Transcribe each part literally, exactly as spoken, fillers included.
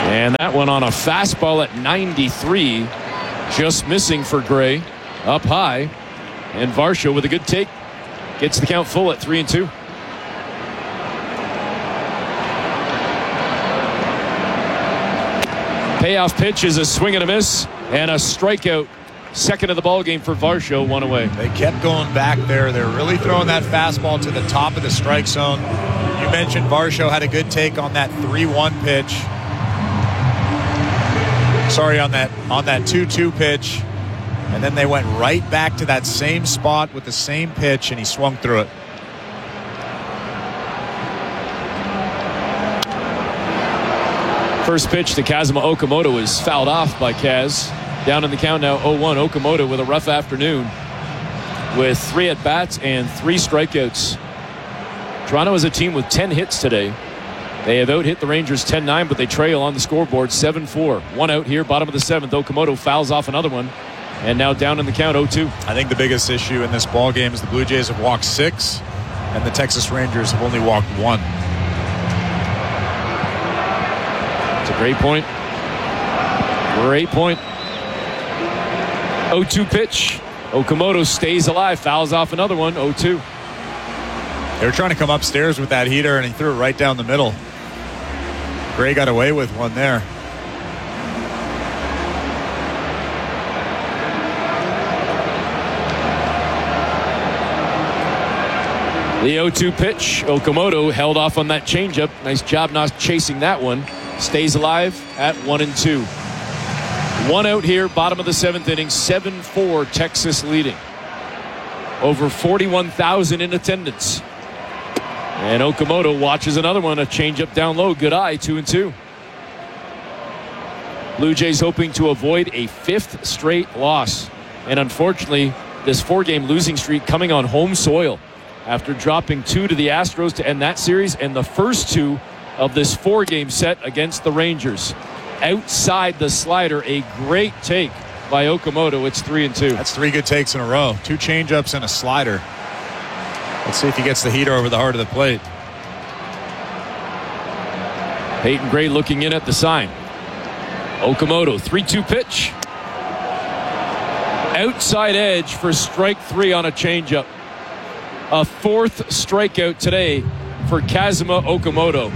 And that one on a fastball at ninety-three. Just missing for Gray. Up high. And Varsho with a good take. Gets the count full at three and two. Payoff pitch is a swing and a miss. And a strikeout. Second of the ball game for Varsho, one away. They kept going back there. They're really throwing that fastball to the top of the strike zone. You mentioned Varsho had a good take on that three one pitch. Sorry, on that on that two two pitch. And then they went right back to that same spot with the same pitch, and he swung through it. First pitch to Kazuma Okamoto is fouled off by Kaz. Down in the count now, oh one. Okamoto with a rough afternoon with three at-bats and three strikeouts. Toronto is a team with ten hits today. They have out-hit the Rangers ten nine, but they trail on the scoreboard seven four. One out here, bottom of the seventh. Okamoto fouls off another one, and now down in the count, oh two. I think the biggest issue in this ball game is the Blue Jays have walked six, and the Texas Rangers have only walked one. It's a great point. Great point. oh two pitch. Okamoto stays alive, fouls off another one, oh two. They were trying to come upstairs with that heater, and he threw it right down the middle. Gray got away with one there. The oh two pitch. Okamoto held off on that changeup. Nice job not chasing that one. Stays alive at one and two. One out here, bottom of the seventh inning, seven four, Texas leading. Over forty-one thousand in attendance. And Okamoto watches another one, a changeup down low. Good eye, two and two. Blue Jays hoping to avoid a fifth straight loss. And unfortunately, this four-game losing streak coming on home soil after dropping two to the Astros to end that series and the first two of this four-game set against the Rangers. Outside the slider, a great take by Okamoto. It's three and two. That's three good takes in a row. Two changeups and a slider. Let's see if he gets the heater over the heart of the plate. Peyton Gray looking in at the sign. Okamoto, three two pitch. Outside edge for strike three on a changeup. A fourth strikeout today for Kazuma Okamoto.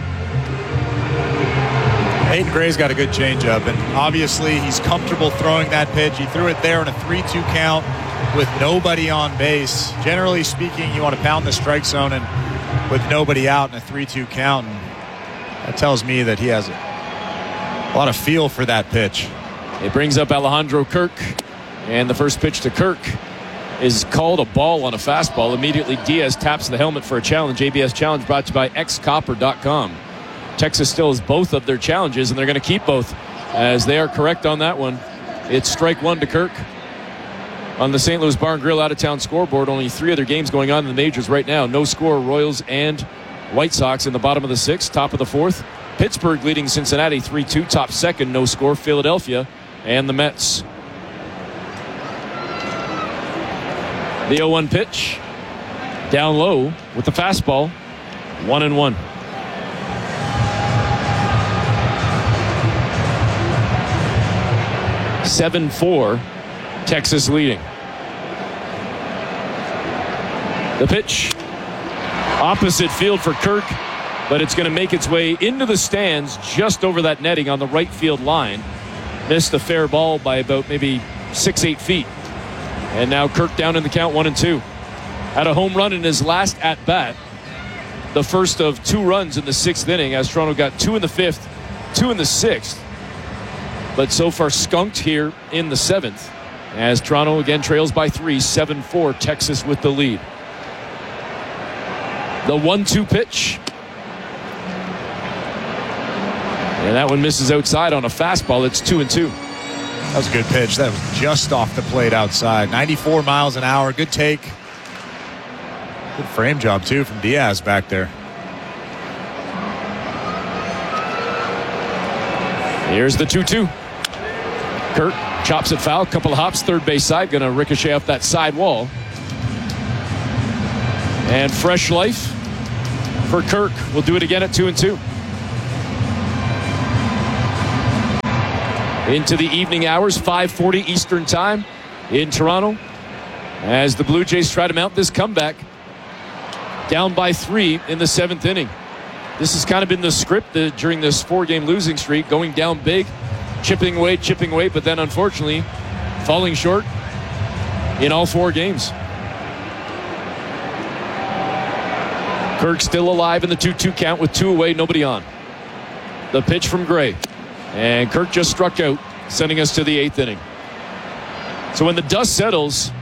Peyton Gray's got a good changeup, and obviously he's comfortable throwing that pitch. He threw it there in a three two count with nobody on base. Generally speaking, you want to pound the strike zone and with nobody out in a three two count. And that tells me that he has a lot of feel for that pitch. It brings up Alejandro Kirk, and the first pitch to Kirk is called a ball on a fastball. Immediately Diaz taps the helmet for a challenge. A B S challenge brought to you by x copper dot com. Texas still has both of their challenges, and they're going to keep both as they are correct on that one. It's strike one to Kirk. On the Saint Louis Bar and Grill out-of-town scoreboard, only three other games going on in the majors right now. No score, Royals and White Sox in the bottom of the sixth, top of the fourth. Pittsburgh leading Cincinnati three two, top second, no score, Philadelphia and the Mets. The oh one pitch. Down low with the fastball. One and one. seven four, Texas leading. The pitch. Opposite field for Kirk, but it's going to make its way into the stands just over that netting on the right field line. Missed a fair ball by about maybe six, eight feet. And now Kirk down in the count, one and two. Had a home run in his last at-bat. The first of two runs in the sixth inning, as Toronto got two in the fifth, two in the sixth. But so far skunked here in the seventh, as Toronto again trails by three, seven four, Texas with the lead. The one two pitch. And that one misses outside on a fastball. It's two and two. That was a good pitch. That was just off the plate outside. ninety-four miles an hour. Good take. Good frame job, too, from Diaz back there. Here's the two two. Kirk chops it foul. Couple of hops, third base side. Going to ricochet off that side wall. And fresh life for Kirk. We'll do it again at two and two. into the evening hours, five forty Eastern time in Toronto, as the Blue Jays try to mount this comeback. Down by three in the seventh inning. This has kind of been the script uh, during this four-game losing streak, going down big, chipping away, chipping away, but then unfortunately falling short in all four games. Kirk still alive in the two two count with two away, nobody on. The pitch from Gray. And Kirk just struck out, sending us to the eighth inning. So when the dust settles,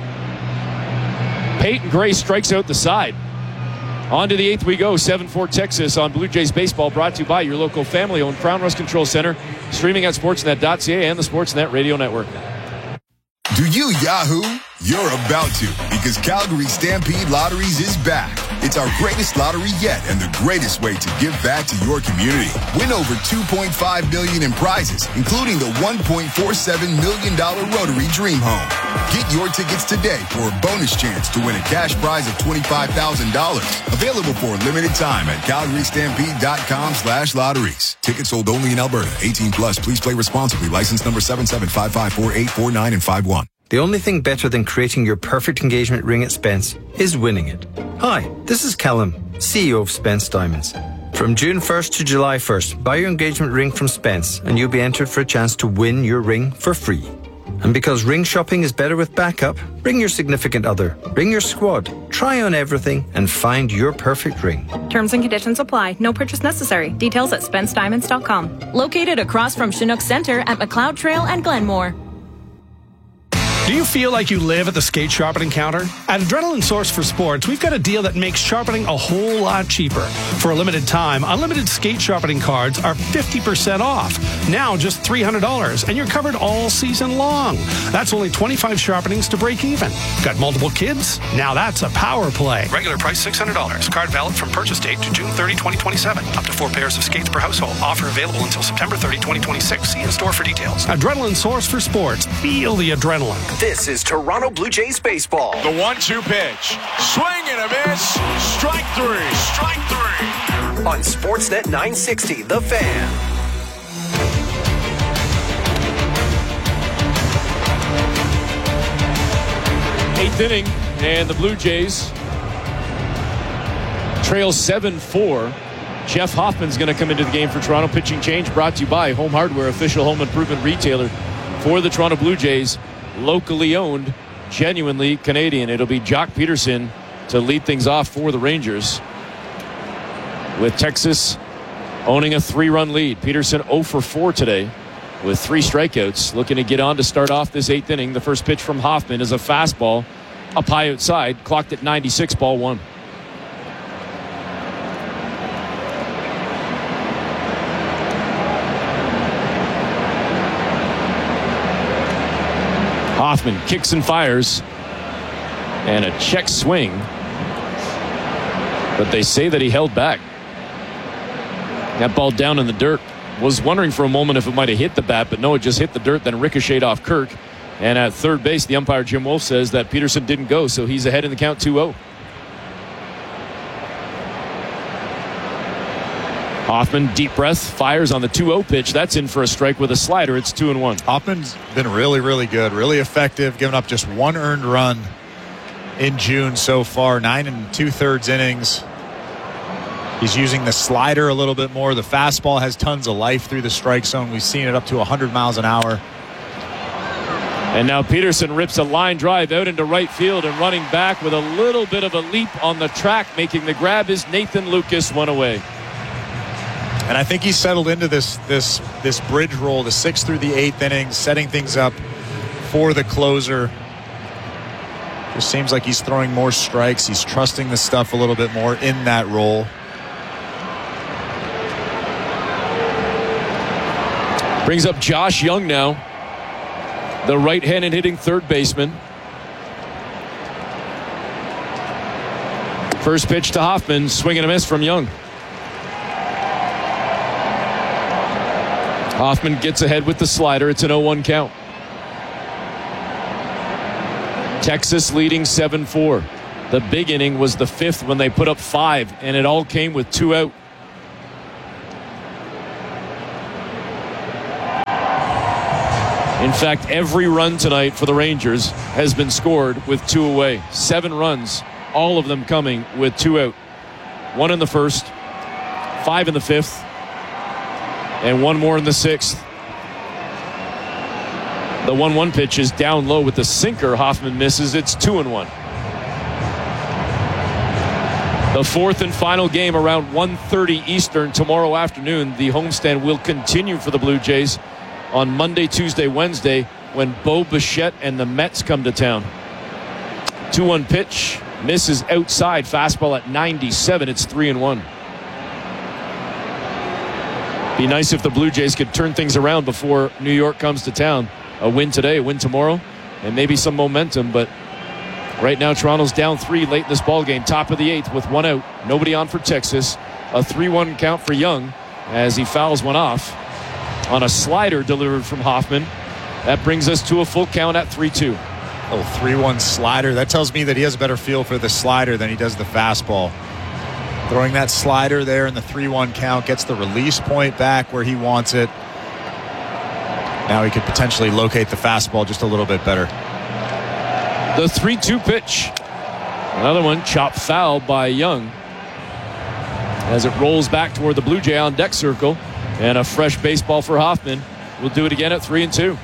Peyton Gray strikes out the side. On to the eighth we go. seven four Texas on Blue Jays Baseball, brought to you by your local family-owned Crown Rust Control Center, streaming at sportsnet dot c a and the Sportsnet Radio Network. Do you Yahoo? You're about to, because Calgary Stampede Lotteries is back. It's our greatest lottery yet and the greatest way to give back to your community. Win over two point five million dollars in prizes, including the one point four seven million dollars Rotary Dream Home. Get your tickets today for a bonus chance to win a cash prize of twenty-five thousand dollars. Available for a limited time at calgary stampede dot com slash lotteries. Tickets sold only in Alberta. eighteen plus. Please play responsibly. License number seven seven five five four eight four nine and five one. The only thing better than creating your perfect engagement ring at Spence is winning it. Hi, this is Callum, C E O of Spence Diamonds. From June first to July first, buy your engagement ring from Spence and you'll be entered for a chance to win your ring for free. And because ring shopping is better with backup, ring your significant other, ring your squad, try on everything and find your perfect ring. Terms and conditions apply. No purchase necessary. Details at spence diamonds dot com. Located across from Chinook Center at McLeod Trail and Glenmore. Do you feel like you live at the skate sharpening counter? At Adrenaline Source for Sports, we've got a deal that makes sharpening a whole lot cheaper. For a limited time, unlimited skate sharpening cards are fifty percent off. Now just three hundred dollars, and you're covered all season long. That's only twenty-five sharpenings to break even. Got multiple kids? Now that's a power play. Regular price six hundred dollars. Card valid from purchase date to June thirtieth, twenty twenty-seven. Up to four pairs of skates per household. Offer available until September thirtieth, twenty twenty-six. See in store for details. Adrenaline Source for Sports. Feel the adrenaline. This is Toronto Blue Jays baseball. The one two pitch. Swing and a miss. Strike three. Strike three. On Sportsnet nine sixty, The Fan. Eighth inning, and the Blue Jays trail seven four. Jeff Hoffman's going to come into the game for Toronto. Pitching change brought to you by Home Hardware, official home improvement retailer for the Toronto Blue Jays. Locally owned, genuinely Canadian. It'll be Jock Peterson to lead things off for the Rangers, with Texas owning a three-run lead. Peterson oh for four today with three strikeouts, looking to get on to start off this eighth inning. The first pitch from Hoffman is a fastball up high outside, clocked at ninety-six, ball one. Hoffman kicks and fires, and a check swing, but they say that he held back. That ball down in the dirt. Was wondering for a moment if it might have hit the bat, but no, it just hit the dirt, then ricocheted off Kirk. And at third base, the umpire Jim Wolf says that Peterson didn't go, so he's ahead in the count two oh. Hoffman, deep breath, fires on the two oh pitch. That's in for a strike with a slider. It's two and one. Hoffman's been really, really good, really effective, giving up just one earned run in June so far. Nine and two-thirds innings. He's using the slider a little bit more. The fastball has tons of life through the strike zone. We've seen it up to one hundred miles an hour. And now Peterson rips a line drive out into right field, and running back with a little bit of a leap on the track, making the grab is Nathan Lucas, one away. And I think he's settled into this this this bridge roll, the sixth through the eighth innings, setting things up for the closer. Just seems like he's throwing more strikes. He's trusting the stuff a little bit more in that role. Brings up Josh Young now, the right-handed hitting third baseman. First pitch to Hoffman, swing and a miss from Young. Hoffman gets ahead with the slider. It's an oh one count. Texas leading seven four. The big inning was the fifth when they put up five, and it all came with two out. In fact, every run tonight for the Rangers has been scored with two away. Seven runs, all of them coming with two out. One in the first, five in the fifth, and one more in the sixth. The one one pitch is down low with the sinker. Hoffman misses. It's two and one. The fourth and final game around one thirty Eastern tomorrow afternoon. The homestand will continue for the Blue Jays on Monday, Tuesday, Wednesday when Bo Bichette and the Mets come to town. two one pitch misses outside. Fastball at ninety-seven. It's three and one. Be nice if the Blue Jays could turn things around before New York comes to town. A win today, a win tomorrow, and maybe some momentum. But right now, Toronto's down three late in this ball game. Top of the eighth with one out. Nobody on for Texas. A three one count for Young as he fouls one off on a slider delivered from Hoffman. That brings us to a full count at three two. Oh, three one slider. That tells me that he has a better feel for the slider than he does the fastball. Throwing that slider there in the three one count gets the release point back where he wants it. Now he could potentially locate the fastball just a little bit better. The three two pitch. Another one chopped foul by Young as it rolls back toward the Blue Jay on deck circle. And a fresh baseball for Hoffman. We'll do it again at three and two.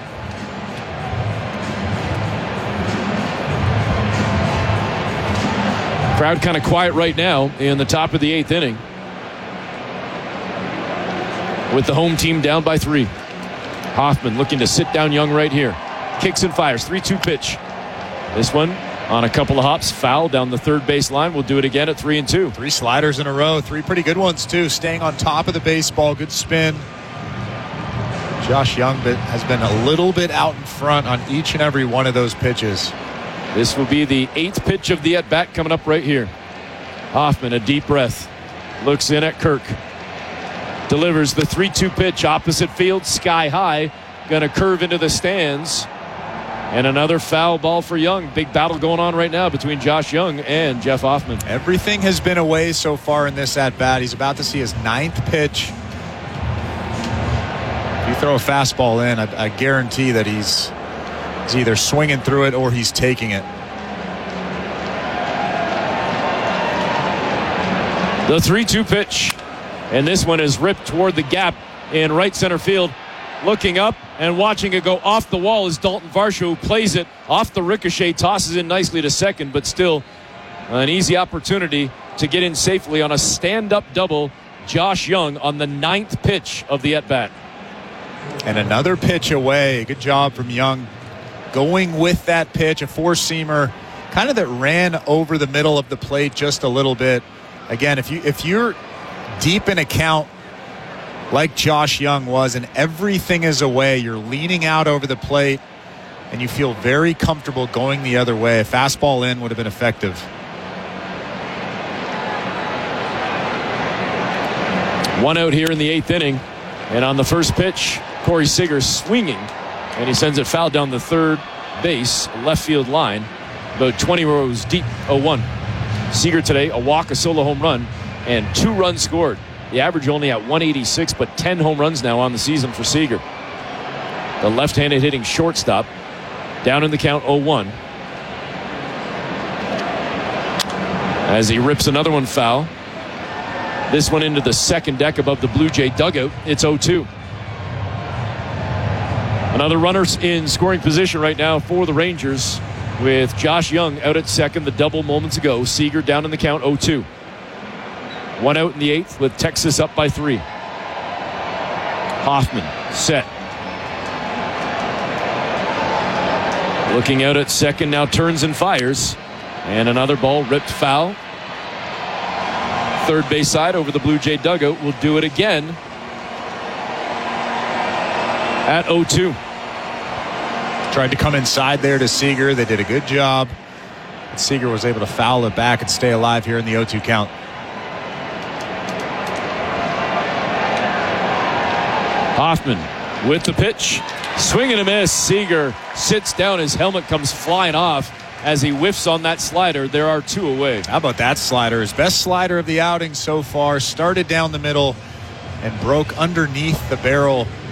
Crowd kind of quiet right now in the top of the eighth inning, with the home team down by three. Hoffman looking to sit down Young right here. Kicks and fires. three two pitch. This one on a couple of hops. Foul down the third base line. We'll do it again at three and two. Three sliders in a row. Three pretty good ones, too. Staying on top of the baseball. Good spin. Josh Young has been a little bit out in front on each and every one of those pitches. This will be the eighth pitch of the at-bat coming up right here. Hoffman, a deep breath. Looks in at Kirk. Delivers the three two pitch opposite field, sky high. Going to curve into the stands. And another foul ball for Young. Big battle going on right now between Josh Young and Jeff Hoffman. Everything has been away so far in this at-bat. He's about to see his ninth pitch. If you throw a fastball in, I, I guarantee that he's, he's either swinging through it or he's taking it. The three two pitch. And this one is ripped toward the gap in right center field. Looking up and watching it go off the wall is Dalton Varsho, who plays it off the ricochet, tosses in nicely to second, but still an easy opportunity to get in safely on a stand-up double. Josh Young on the ninth pitch of the at-bat. And another pitch away. Good job from Young going with that pitch, a four-seamer, kind of that ran over the middle of the plate just a little bit. Again, if you if you're deep in a count like Josh Young was and everything is away, you're leaning out over the plate and you feel very comfortable going the other way. A fastball in would have been effective. One out here in the eighth inning, and on the first pitch, Corey Seager swinging, and he sends it foul down the third base left field line, about twenty rows deep. Oh one. Seager today, a walk, a solo home run, and two runs scored. The average only at one eighty-six, but ten home runs now on the season for Seager. The left-handed hitting shortstop down in the count oh one. As he rips another one foul. This one into the second deck above the Blue Jay dugout. It's oh two. Another runner in scoring position right now for the Rangers with Josh Young out at second, the double moments ago. Seager down in the count oh two. One out in the eighth with Texas up by three. Hoffman set. Looking out at second, now turns and fires. And another ball ripped foul. Third base side over the Blue Jay dugout. Will do it again at oh two. Tried to come inside there to Seager. They did a good job. Seager was able to foul it back and stay alive here in the oh two count. Hoffman with the pitch. Swing and a miss. Seager sits down. His helmet comes flying off as he whiffs on that slider. There are two away. How about that slider? His best slider of the outing so far. Started down the middle and broke underneath the barrel